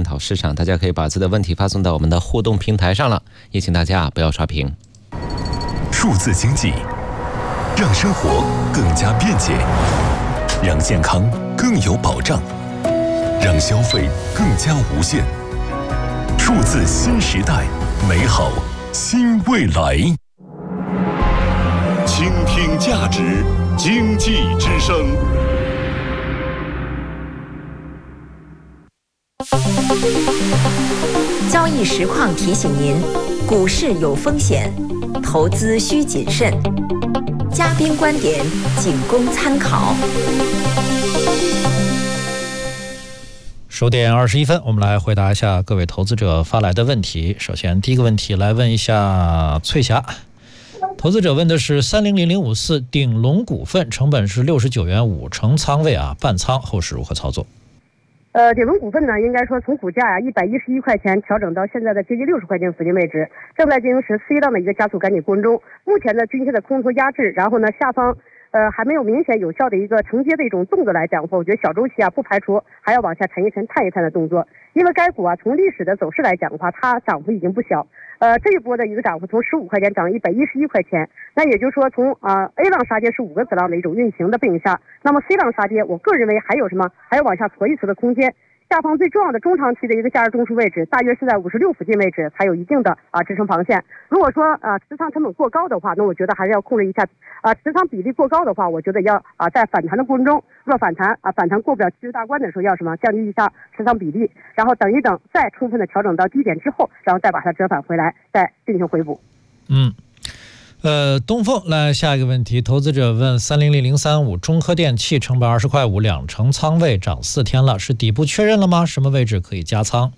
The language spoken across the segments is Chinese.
讨市场，大家可以把自己的问题发送到我们的互动平台上了，也请大家不要刷屏。 数字经济让生活更加便捷，让健康更有保障，让消费更加无限。数字新时代，美好新未来。倾听价值，经济之声。 交易实况提醒您，股市有风险，投资需谨慎。嘉宾观点仅供参考。 10点21分，我们来回答一下各位投资者发来的问题。首先，第一个问题来问一下翠霞。投资者问的是300054鼎龙股份，成本是69.5元，成仓位半仓，后市如何操作？ 鼎龙股份呢，应该说从股价111块钱调整到现在的接近60块钱附近位置，正在进行4档的一个加速赶紧过程中。目前的均线的空头压制，然后呢下方还没有明显有效的一个承接的一种动作来讲的话，我觉得小周期不排除还要往下沉一沉、探一探的动作。因为该股从历史的走势来讲的话，它涨幅已经不小。这一波的一个涨幅从15块钱涨111块钱，那也就是说从A 浪杀跌是5个子浪的一种运行的背景下，那么 C 浪杀跌，我个人认为还有什么？还有往下搓一搓的空间。下方最重要的中长期的一个价值中枢位置，大约是在56附近位置才有一定的支撑防线。如果说持仓成本过高的话，那我觉得还是要控制一下持仓比例过高的话，我觉得要在反弹的过程中，若反弹过不了70大关的时候，要什么降低一下持仓比例，然后等一等，再充分的调整到低点之后，然后再把它折返回来，再进行回补。 东风来下一个问题，投资者问300035中科电器成本20块5，两成仓位，涨4天了，是底部确认了吗？什么位置可以加仓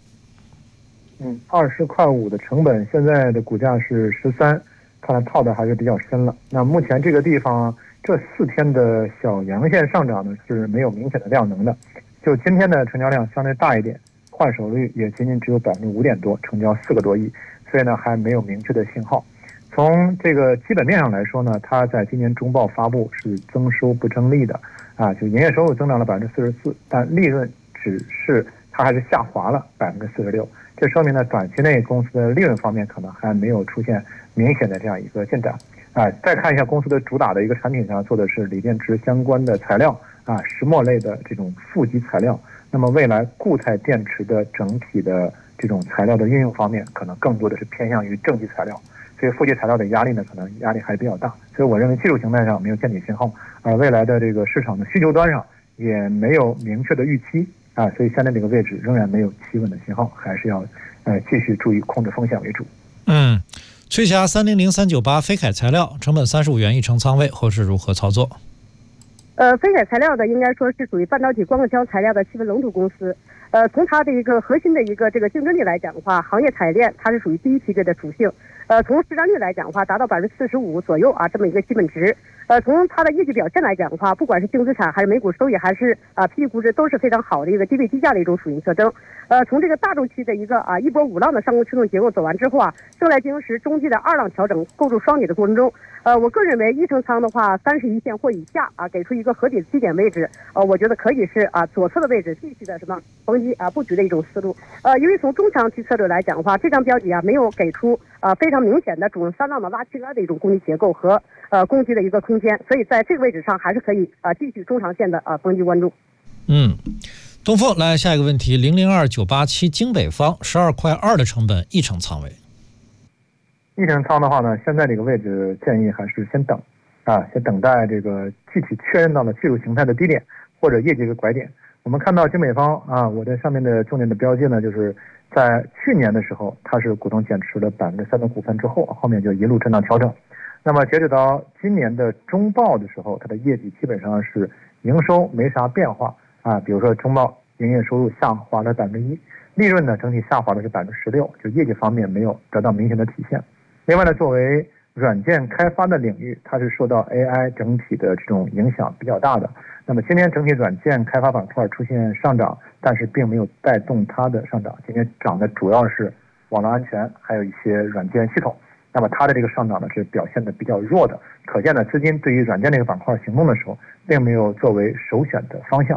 ？20块5的成本，现在的股价是13，看来套的还是比较深了。那目前这个地方这4天的小阳线上涨呢，是没有明显的量能的。就今天的成交量相对大一点，换手率也仅仅只有5点多，成交4个多亿，所以呢还没有明确的信号。从这个基本面上来说呢，它在今年中报发布是增收不增利的就营业收入增长了44%，但利润只是它还是下滑了46%，这说明呢短期内公司的利润方面可能还没有出现明显的这样一个进展再看一下公司的主打的一个产品上做的是锂电池相关的材料石墨类的这种负极材料，那么未来固态电池的整体的这种材料的运用方面，可能更多的是偏向于正极材料。所以负极材料的压力呢，可能压力还比较大，所以我认为技术形态上没有见底信号，未来的这个市场的需求端上也没有明确的预期所以现在这个位置仍然没有企稳的信号，还是要继续注意控制风险为主。 翠霞300398飞凯材料成本35元一成仓位，后市如何操作？ 飞凯材料的应该说是属于半导体光刻胶材料的细分龙头公司。从它的一个核心的一个这个竞争力来讲的话，行业产业链它是属于第一梯队的属性。从市占率来讲的话，达到45%左右这么一个基本值。从它的业绩表现来讲的话，不管是净资产还是每股收益还是PE估值都是非常好的一个低位低价的一种属性特征。从这个大周期的一个一波5浪的上攻驱动结构走完之后正在进行时中期的2浪调整构筑双底的过程中，我个人认为一成仓的话31线或以下给出一个合理的基点位置，我觉得可以是左侧的位置继续的什么逢低布局的一种思路。因为从中长期策略来讲的话，这张标题没有给出非常明显的主升3浪的拉起来的一种攻击结构和攻击的一个空间，所以在这个位置上还是可以继续中长线的逢低关注。 东风来下一个问题，002987京北方12块2的成本，一成仓位。 一成仓的话呢，现在这个位置建议还是先等先等待这个具体确认到了技术形态的低点或者业绩的拐点。我们看到京北方我在上面的重点的标记呢，就是在去年的时候它是股东减持了3%的股份之后，后面就一路震荡调整。那么截止到今年的中报的时候，它的业绩基本上是营收没啥变化比如说中报营业收入下滑了1%，利润呢整体下滑的是16%，就业绩方面没有得到明显的体现。另外呢，作为软件开发的领域，它是受到 AI 整体的这种影响比较大的。那么今天整体软件开发板块出现上涨，但是并没有带动它的上涨。今天涨的主要是网络安全，还有一些软件系统。那么它的这个上涨呢是表现的比较弱的，可见呢资金对于软件这个板块行动的时候，并没有作为首选的方向。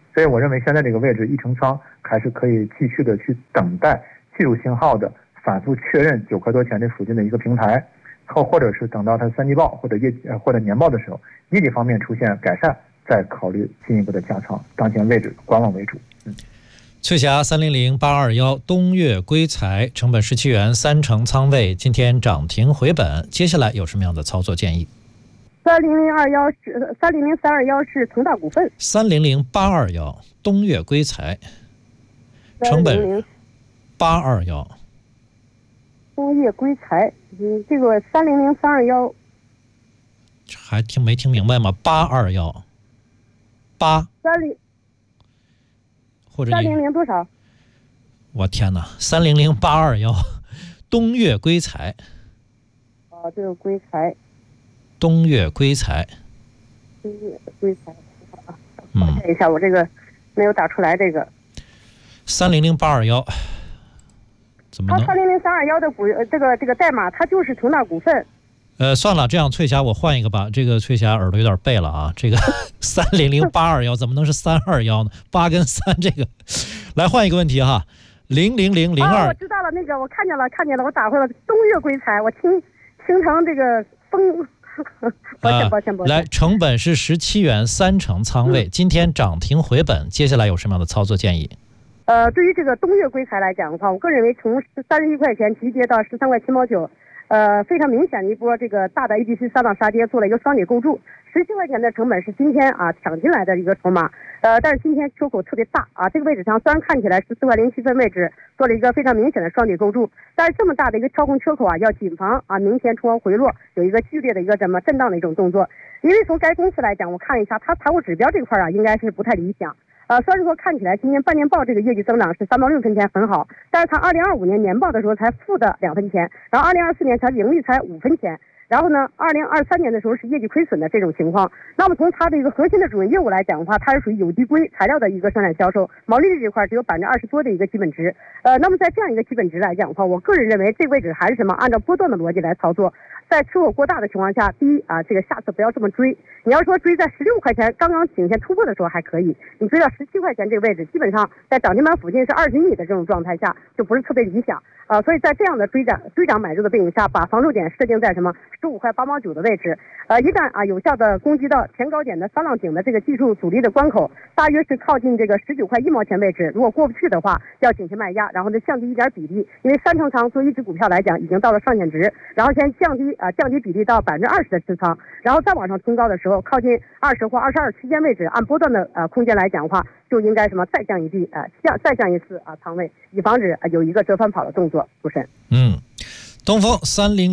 所以我认为现在这个位置一成仓还是可以继续的去等待技术信号的反复确认9块多钱这附近的一个平台，或者是等到它3季报或者年报的时候，业绩方面出现改善，再考虑进一步的加仓。当前位置观望为主。 翠霞300821东岳硅材成本17元，3成仓位，今天涨停回本，接下来有什么样的操作建议 ？30031是腾达股份。 3000821东岳硅材成本821。 东岳硅材，这个3000321 还没听明白吗？821或者 300多少？ 我天哪，3000821东岳硅材。 这个硅材。 东岳硅材。 抱歉一下，我这个没有打出来这个。 3000821。怎么能？ 它3000321的这个代码，它就是腾达股份。 算了，这样翠霞我换一个吧。这个翠霞耳朵有点背了啊。这个3000821怎么能是321呢？8跟3这个，来换一个问题哈。00002。 我知道了，那个我看见了，我打回了东岳硅材，我听成这个风。抱歉。 来，成本是17元，3成仓位，今天涨停回本，接下来有什么样的操作建议？ 对于这个东岳硅材来讲的话，我个人认为从31块钱急跌到13块7毛9。非常明显的一波这个大的 ABC 3档杀跌，做了一个双底构筑。17块钱的成本是今天抢进来的一个筹码，但是今天缺口特别大这个位置上虽然看起来14块07分位置做了一个非常明显的双底构筑，但是这么大的一个跳空缺口要谨防明显冲高回落，有一个剧烈的一个震荡的一种动作。因为从该公司来讲，我看了一下它财务指标这块应该是不太理想。虽然说看起来今年半年报这个业绩增长是3毛6分钱很好，但是它2025年年报的时候才负的2分钱，然后2024年才盈利才5分钱，然后呢2023年的时候是业绩亏损的这种情况。那么从它的一个核心的主营业务来讲的话，它是属于有机硅材料的一个生产销售，毛利率这块只有20%多的一个基本值。那么在这样一个基本值来讲的话，我个人认为这个位置还是什么？按照波段的逻辑来操作。在缺口过大的情况下，第一这个下次不要这么追。你要说追在16块钱刚刚颈线突破的时候还可以，你追到17块钱这个位置，基本上在涨停板附近是20米的这种状态下，就不是特别理想所以在这样的追涨买入的背景下，把防守点设定在什么15块8毛9的位置。一旦有效的攻击到前高点的3浪顶的这个技术阻力的关口，大约是靠近这个19块1毛钱位置，如果过不去的话，要进行卖压，然后再降低一点比例，因为3成仓做一只股票来讲已经到了上限值，然后先降低比例到20%的持仓，然后再往上冲高的时候，靠近20或22区间位置，按波段的空间来讲的话，就应该再降一地再降一次仓位，以防止有一个折返跑的动作。主持人， 东风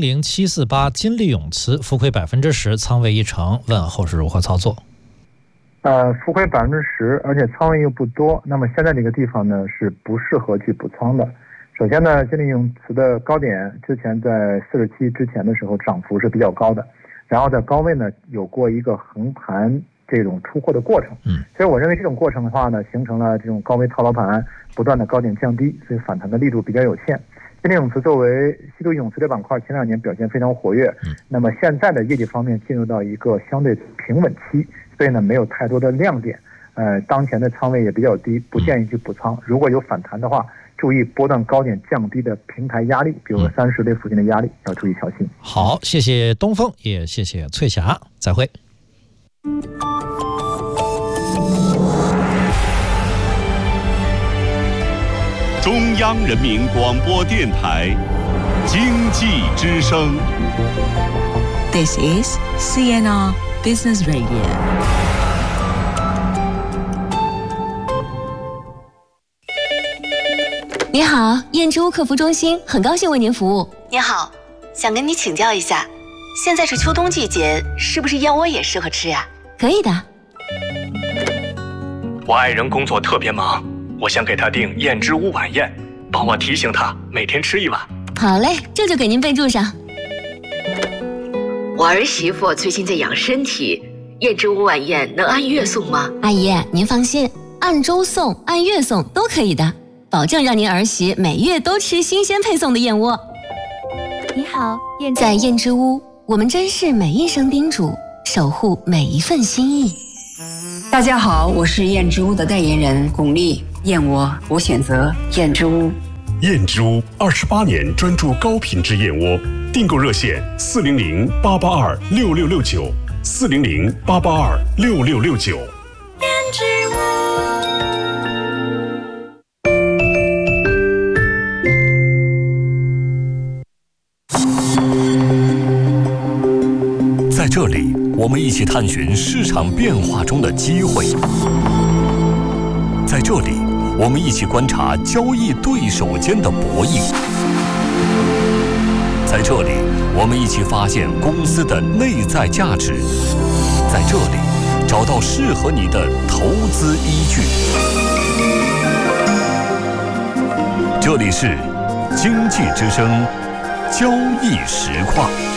300748金利永磁浮亏10%，仓位1成，问后市如何操作？ 浮亏10%，而且仓位又不多，那么现在这个地方呢是不适合去补仓的。首先呢，金利永磁的高点之前在47之前的时候涨幅是比较高的，然后在高位呢有过一个横盘这种出货的过程，所以我认为这种过程的话呢，形成了这种高位套牢盘，不断的高点降低，所以反弹的力度比较有限。金利永磁作为稀土永磁这板块前2年表现非常活跃，那么现在的业绩方面进入到一个相对平稳期，所以呢没有太多的亮点，当前的仓位也比较低，不建议去补仓。如果有反弹的话，注意波段高点降低的平台压力，比如说30这附近的压力要注意小心。 好，谢谢东风，也谢谢翠霞，再会。 中央人民广播电台经济之声。 This is CNR Business Radio。 你好，燕之屋客服中心，很高兴为您服务。 你好，想跟你请教一下，现在是秋冬季节，是不是燕窝也适合吃呀？ 可以的。 我爱人工作特别忙，我想给他订燕之屋晚宴，帮我提醒他每天吃1碗。 好嘞，这就给您备注上。 我儿媳妇最近在养身体，燕之屋晚宴能按月送吗？ 阿姨，您放心，按周送、按月送都可以的，保证让您儿媳每月都吃新鲜配送的燕窝。 你好， 在燕之屋，我们珍视每一声叮嘱，守护每一份心意。 大家好，我是燕之屋的代言人巩俐，燕窝我选择燕之屋。 燕之屋28年专注高品质燕窝，订购热线400-882-6669，400-882-6669。 燕之屋。 在这里，我们一起探寻市场变化中的机会。在这里，我们一起观察交易对手间的博弈。在这里，我们一起发现公司的内在价值。在这里，找到适合你的投资依据。这里是经济之声交易实况。